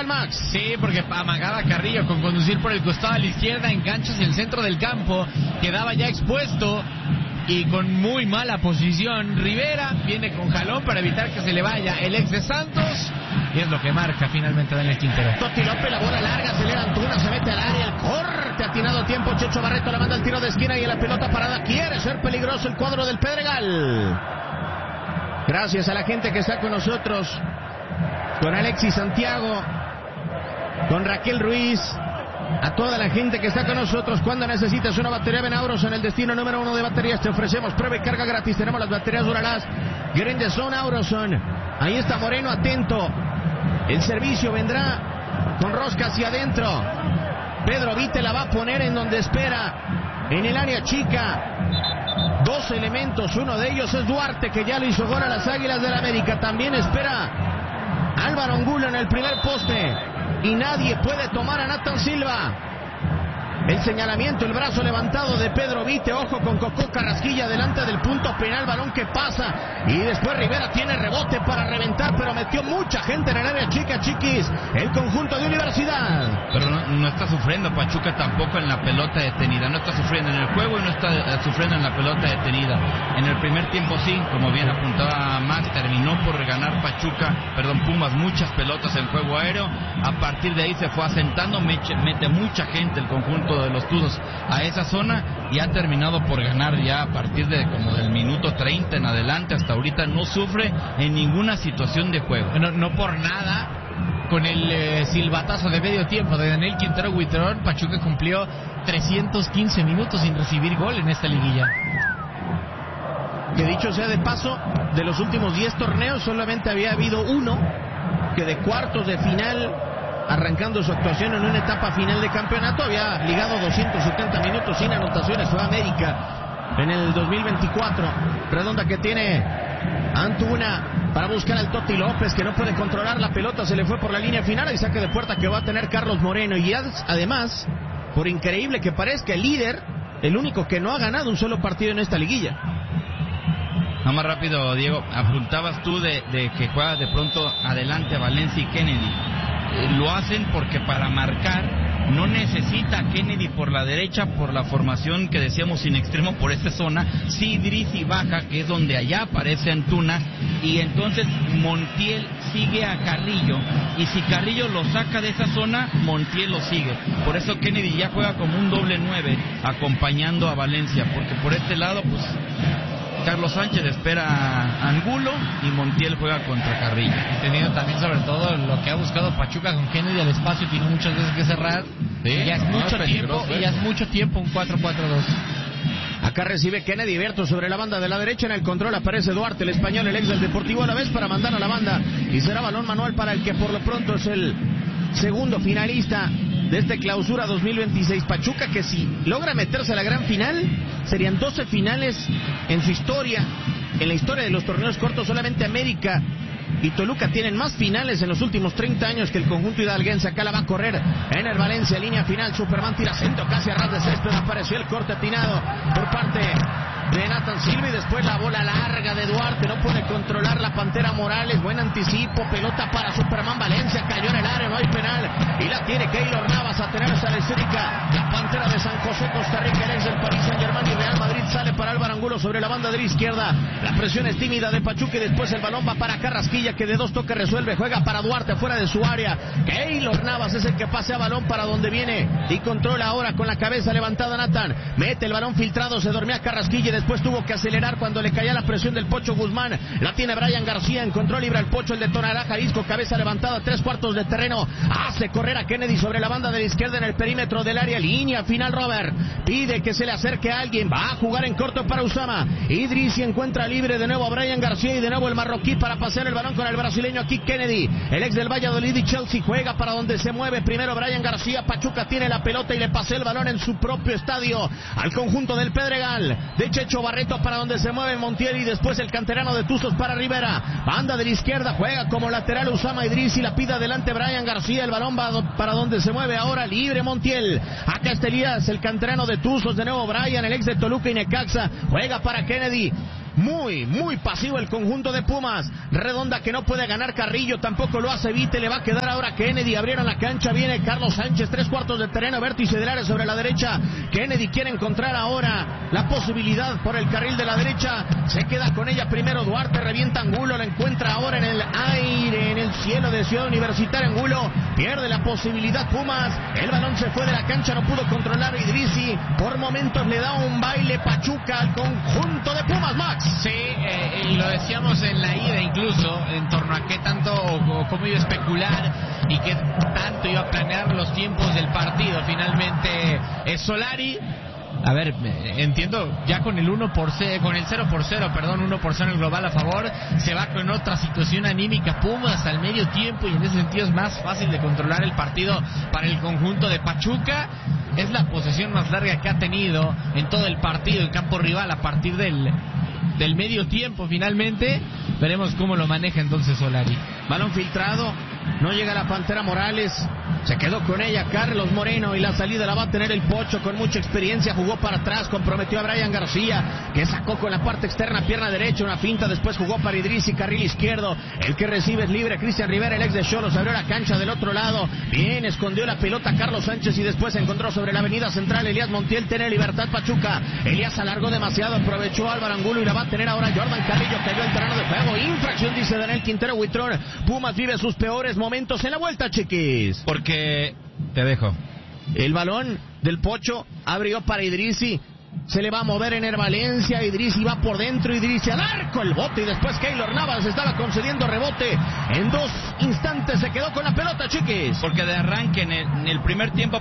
total, Max. Sí, porque amagaba Carrillo con conducir por el costado a la izquierda, engancha hacia el centro del campo, quedaba ya expuesto y con muy mala posición. Rivera viene con jalón para evitar que se le vaya el ex de Santos, y es lo que marca finalmente Daniel Quintero. Toti López, la bola larga, acelera Antuna, se mete al área, el corte atinado a tiempo. Checho Barreto la manda al tiro de esquina y en la pelota parada. Quiere ser peligroso el cuadro del Pedregal. Gracias a la gente que está con nosotros, con Alexis Santiago, con Raquel Ruiz, a toda la gente que está con nosotros. Cuando necesitas una batería Benauros, en el destino número 1 de baterías te ofrecemos prueba y carga gratis. Tenemos las baterías Duralast Grandezone Auroson. Ahí está Moreno atento. El servicio vendrá con rosca hacia adentro. Pedro Vite la va a poner en donde espera, en el área chica. Dos elementos, uno de ellos es Duarte, que ya le hizo gol a las Águilas del América. También espera Álvaro Angulo en el primer poste. Y nadie puede tomar a Nathan Silva. El señalamiento, el brazo levantado de Pedro Vite. Ojo con Cocó Carrasquilla delante del punto penal. Balón que pasa. Y después Rivera tiene rebote para reventar, pero metió mucha gente en el área chica, Chiquis. El conjunto de Universidad. Pero no está sufriendo Pachuca tampoco en la pelota detenida. No está sufriendo en el juego y no está sufriendo en la pelota detenida. En el primer tiempo sí, como bien apuntaba Max, terminó por ganar Pumas muchas pelotas en juego aéreo. A partir de ahí se fue asentando, mete mucha gente el conjunto de los Tuzos a esa zona y ha terminado por ganar ya a partir de como del minuto 30 en adelante. Hasta ahorita no sufre en ninguna situación de juego. No por nada, con el silbatazo de medio tiempo de Daniel Quintero Huitrón, Pachuca cumplió 315 minutos sin recibir gol en esta liguilla. Que dicho sea de paso, de los últimos 10 torneos solamente había habido uno que de cuartos de final, arrancando su actuación en una etapa final de campeonato, había ligado 270 minutos sin anotaciones. Fue América en el 2024. Redonda que tiene Antuna para buscar al Toti López, que no puede controlar la pelota, se le fue por la línea final. Y saque de puerta que va a tener Carlos Moreno. Y además, por increíble que parezca, el líder, el único que no ha ganado un solo partido en esta liguilla. Nada más rápido, Diego, apuntabas tú de que juega de pronto adelante Valencia y Kennedy. Lo hacen porque para marcar no necesita a Kennedy por la derecha, por la formación que decíamos sin extremo por esta zona. Sí, Idrissi baja, que es donde allá aparece Antuna, y entonces Montiel sigue a Carrillo, y si Carrillo lo saca de esa zona, Montiel lo sigue. Por eso Kennedy ya juega como un doble 9 acompañando a Valencia, porque por este lado pues Carlos Sánchez espera a Angulo y Montiel juega contra Carrillo. Teniendo también sobre todo lo que ha buscado Pachuca con Kennedy al espacio, tiene muchas veces que cerrar. ¿Sí? Y ya es mucho tiempo un 4-4-2. Acá recibe Kennedy Berto sobre la banda de la derecha. En el control aparece Duarte, el español, el ex del Deportivo Alavés, para mandar a la banda. Y será balón manual para el que por lo pronto es el segundo finalista de este clausura 2026. Pachuca, que si logra meterse a la gran final, serían 12 finales en su historia. En la historia de los torneos cortos, solamente América y Toluca tienen más finales en los últimos 30 años que el conjunto hidalguense. Acá la va a correr en el Valencia, línea final. Superman tira centro casi a ras de césped. Apareció el corte atinado por parte de Nathan Silva, y después la bola larga de Duarte. No puede controlar la Pantera Morales. Buen anticipo, pelota para Superman. Valencia cayó en el área, no hay penal, y la tiene Keylor Navas a tener esa esférica. La Pantera de San José, Costa Rica, el ex del Paris Saint-Germain y Real Madrid. Sale para Álvaro Angulo sobre la banda de la izquierda. La presión es tímida de Pachuca, y después el balón va para Carrasquilla, que de dos toques resuelve. Juega para Duarte fuera de su área. Keylor Navas es el que pasea balón para donde viene y controla ahora con la cabeza levantada Nathan. Mete el balón filtrado, se dormía Carrasquilla y después tuvo que acelerar cuando le caía la presión del Pocho Guzmán. La tiene Brian García, encontró libre al Pocho, el de Tonalá, Jalisco, cabeza levantada, 3/4 de terreno. Hace correr a Kennedy sobre la banda de la izquierda en el perímetro del área. Línea final, Robert. Pide que se le acerque a alguien. Va a jugar en corto para Usama. Idrissi encuentra libre de nuevo a Brian García, y de nuevo el marroquí para pasear el balón con el brasileño aquí Kennedy. El ex del Valladolid y Chelsea juega para donde se mueve primero Brian García. Pachuca tiene la pelota y le pasea el balón en su propio estadio al conjunto del Pedregal. De Checho Barreto para donde se mueve Montiel, y después el canterano de Tuzos para Rivera. Banda de la izquierda, juega como lateral Usama Idrissi, la pide adelante Brian García. El balón va para donde se mueve ahora libre Montiel. Acá está Elías, el canterano de Tuzos, de nuevo Brian, el ex de Toluca y Necaxa, juega para Kennedy. muy pasivo el conjunto de Pumas. Redonda que no puede ganar Carrillo, tampoco lo hace Vite, le va a quedar ahora Kennedy. Abrieron la cancha, viene Carlos Sánchez, 3/4 de terreno, vértice del área sobre la derecha. Kennedy quiere encontrar ahora la posibilidad por el carril de la derecha, se queda con ella primero Duarte, revienta Angulo, la encuentra ahora en el aire, en el cielo de Ciudad Universitaria. Angulo pierde la posibilidad Pumas, el balón se fue de la cancha, no pudo controlar Idrissi, por momentos le da un baile Pachuca al conjunto de Pumas, Max. Sí, y lo decíamos en la ida incluso, en torno a qué tanto o cómo iba a especular y qué tanto iba a planear los tiempos del partido. Finalmente Solari, a ver, entiendo, ya con el 0-0, perdón, 1-0 en el global a favor, se va con otra situación anímica Pumas al medio tiempo, y en ese sentido es más fácil de controlar el partido para el conjunto de Pachuca. Es la posesión más larga que ha tenido en todo el partido en campo rival a partir del medio tiempo. Finalmente veremos cómo lo maneja entonces Solari. Balón filtrado, no llega la Pantera Morales, se quedó con ella Carlos Moreno, y la salida la va a tener el Pocho con mucha experiencia. Jugó para atrás, comprometió a Brian García, que sacó con la parte externa, pierna derecha, una finta, después jugó para Idrissi, carril izquierdo, el que recibe es libre, Cristian Rivera, el ex de Xolos, abrió la cancha del otro lado, bien, escondió la pelota Carlos Sánchez, y después se encontró sobre la avenida central Elías Montiel. Tiene libertad Pachuca, Elías alargó demasiado, aprovechó Álvaro Angulo, y la va a tener ahora Jordan Carrillo, cayó el terreno de juego, infracción, dice Daniel Quintero Huitrón. Pumas vive sus peores momentos en la vuelta, chiquis. Porque te dejo. El balón del Pocho abrió para Idrissi, se le va a mover Ener Valencia, Idrissi va por dentro, Idrissi al arco, el bote, y después Keylor Navas estaba concediendo rebote, en 2 instantes se quedó con la pelota, chiquis. Porque de arranque en el primer tiempo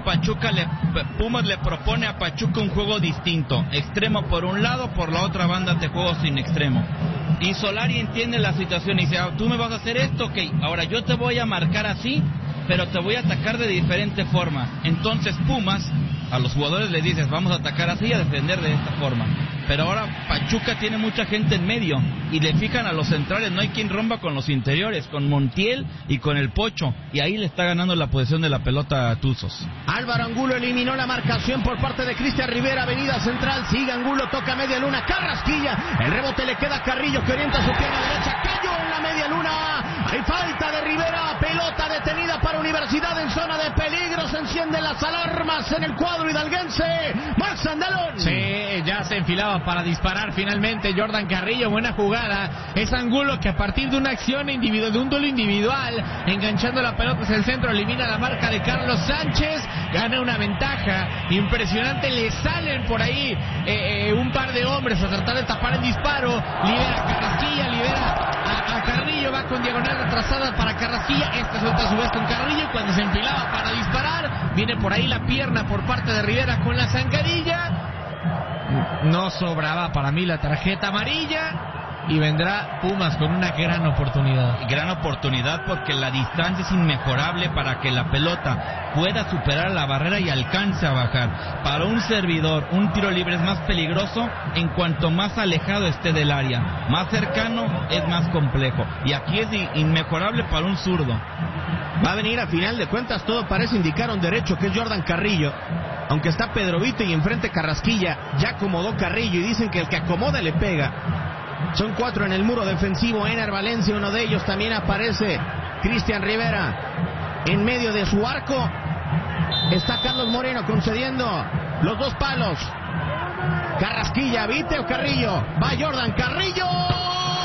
Pumas le propone a Pachuca un juego distinto, extremo por un lado, por la otra banda te juego sin extremo, y Solari entiende la situación y dice, tú me vas a hacer esto, ok, ahora yo te voy a marcar así, pero te voy a atacar de diferente forma. Entonces Pumas, a los jugadores les dices, vamos a atacar así y a defender de esta forma. Pero ahora Pachuca tiene mucha gente en medio y le fijan a los centrales, no hay quien rompa con los interiores, con Montiel y con el Pocho, y ahí le está ganando la posesión de la pelota a Tuzos. Álvaro Angulo eliminó la marcación por parte de Cristian Rivera, avenida central, sigue Angulo, toca media luna, Carrasquilla, el rebote le queda a Carrillo, que orienta su pierna derecha, cayó en la media luna, hay falta de Rivera, pelota detenida para Universidad en zona de peligro, se encienden las alarmas en el cuadro hidalguense. Max Andalón. Sí, ya se enfilaba para disparar finalmente Jordan Carrillo, buena jugada, es Angulo que a partir de una acción individual, de un duelo individual, enganchando la pelota hacia el centro, elimina la marca de Carlos Sánchez, gana una ventaja impresionante, le salen por ahí un par de hombres a tratar de tapar el disparo, libera a Carrasquilla, libera a Carrillo, va con diagonal retrasada para Carrasquilla, suelta a su vez con Carrillo, y cuando se enfilaba para disparar, viene por ahí la pierna por parte de Rivera con la zancadilla, no sobraba para mí la tarjeta amarilla, y vendrá Pumas con una gran oportunidad. Gran oportunidad porque la distancia es inmejorable para que la pelota pueda superar la barrera y alcance a bajar. Para un servidor, un tiro libre es más peligroso en cuanto más alejado esté del área. Más cercano es más complejo. Y aquí es inmejorable para un zurdo. Va a venir a final de cuentas, todo parece indicar un derecho, que es Jordan Carrillo. Aunque está Pedro Vito y enfrente Carrasquilla, ya acomodó Carrillo y dicen que el que acomoda le pega. Son 4 en el muro defensivo, Ener Valencia, uno de ellos, también aparece Cristian Rivera. En medio de su arco está Carlos Moreno concediendo los 2 palos. Carrasquilla, Vite o Carrillo, va Jordan Carrillo.